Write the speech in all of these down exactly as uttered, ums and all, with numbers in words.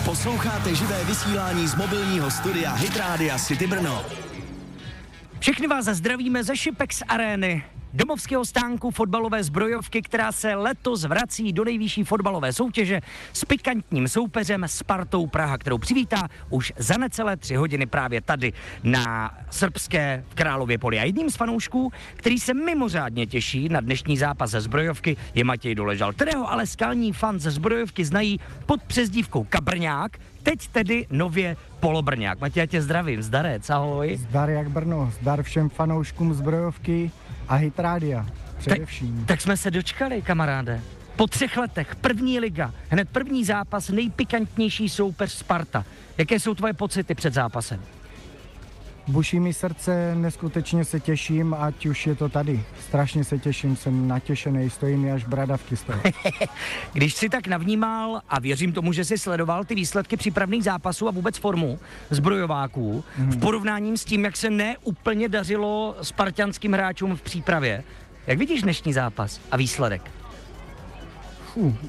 Posloucháte živé vysílání z mobilního studia Hit Rádia City Brno. Všechny vás zdravíme ze Šipex arény, domovského stánku fotbalové zbrojovky, která se letos vrací do nejvyšší fotbalové soutěže s pikantním soupeřem Spartou Praha, kterou přivítá už za necelé tři hodiny právě tady na srbské v Králově poli. A jedním z fanoušků, který se mimořádně těší na dnešní zápas ze zbrojovky, je Matěj Doležal, kterého ale skalní fan ze zbrojovky znají pod přezdívkou Kabrňák, teď tedy nově Polobrňák. Matěj, já tě zdravím, zdarec, ahoj. Zdar jak Brno, zdar všem fanouškům zbrojovky a Hit Rádia, především. Tak, tak jsme se dočkali, kamaráde. Po třech letech, první liga, hned první zápas, nejpikantnější soupeř Sparta. Jaké jsou tvoje pocity před zápasem? Buší mi srdce, neskutečně se těším, ať už je to tady. Strašně se těším, jsem natěšený, stojí mi až bradavky z toho. Když jsi tak navnímal, a věřím tomu, že jsi sledoval ty výsledky přípravných zápasů a vůbec formu zbrojováků, hmm. v porovnání s tím, jak se neúplně dařilo spartanským hráčům v přípravě, jak vidíš dnešní zápas a výsledek? Fuh, uh,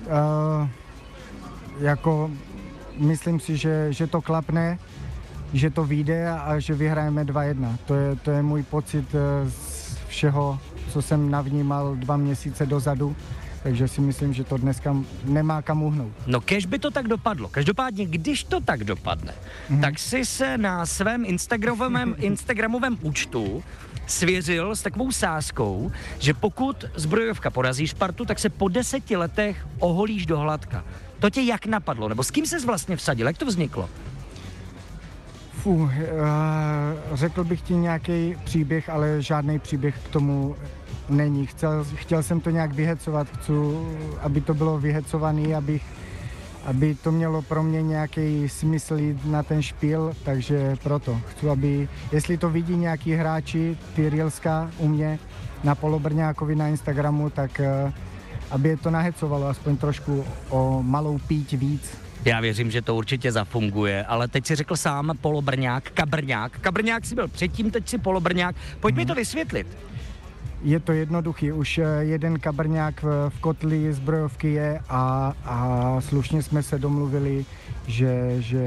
jako myslím si, že, že to klapne, že to vyjde a že vyhrajeme dva jedna. To je, to je můj pocit z všeho, co jsem navnímal dva měsíce dozadu, takže si myslím, že to dneska nemá kam uhnout. No kež by to tak dopadlo. Každopádně, když to tak dopadne, mm. tak si se na svém instagramovém, instagramovém účtu svěřil s takovou sázkou, že pokud zbrojovka porazí Spartu, tak se po deseti letech oholíš do hladka. To tě jak napadlo? Nebo s kým ses vlastně vsadil? Jak to vzniklo? Fuh, uh, řekl bych ti nějaký příběh, ale žádný příběh k tomu není. Chtěl, chtěl jsem to nějak vyhecovat, chci, aby to bylo vyhecovaný, abych, aby to mělo pro mě nějaký smysl jít na ten špíl, takže proto chci, aby, jestli to vidí nějaký hráči, ty Reelska u mě na Polobrňákovi na Instagramu, tak uh, aby je to nahecovalo aspoň trošku o malou píť víc. Já věřím, že to určitě zafunguje, ale teď si řekl sám Polobrňák, Kabrňák. Kabrňák si byl předtím, teď si Polobrňák. Pojď hmm. mi to vysvětlit. Je to jednoduchý, už jeden Kabrňák v, v kotli zbrojovky je a, a slušně jsme se domluvili, že, že,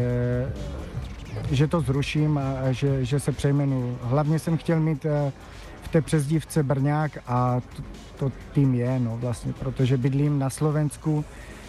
že to zruším a, a že, že se přejmenu. Hlavně jsem chtěl mít v té přezdívce Brňák a to, to tým je, no vlastně, protože bydlím na Slovensku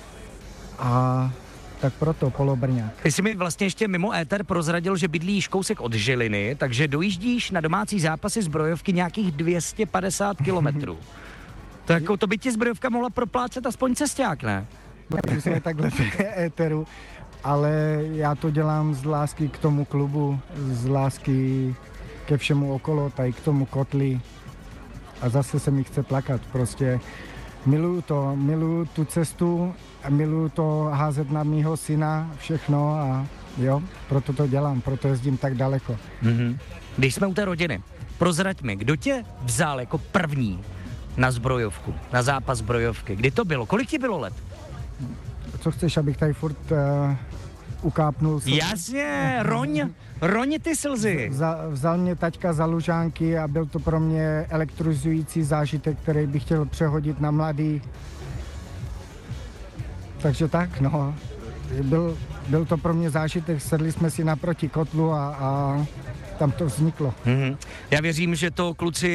a tak proto Polobrňák. Ty jsi mi vlastně ještě mimo éter prozradil, že bydlíš kousek od Žiliny, takže dojíždíš na domácí zápasy zbrojovky nějakých dvě stě padesát kilometrů. To, jako, to by ti zbrojovka mohla proplácet aspoň cesták, ne? Protože jsme takhle v éteru, ale já to dělám z lásky k tomu klubu, z lásky ke všemu okolo, tady k tomu kotli a zase se mi chce plakat, prostě miluju to, miluju tu cestu a miluju to házet na mýho syna, všechno a jo, proto to dělám, proto jezdím tak daleko. Mm-hmm. Když jsme u té rodiny, prozrať mi, kdo tě vzal jako první na zbrojovku, na zápas zbrojovky? Kdy to bylo? Kolik ti bylo let? Co chceš, abych tady furt uh, ukápnul? Slzy? Jasně, roň, roň ty slzy. Vzal, vzal mě taťka za lužánky a byl to pro mě elektrizující zážitek, který bych chtěl přehodit na mladý. Takže tak, no, byl, byl to pro mě zážitek, sedli jsme si naproti kotlu a, a tam to vzniklo. Mm-hmm. Já věřím, že to kluci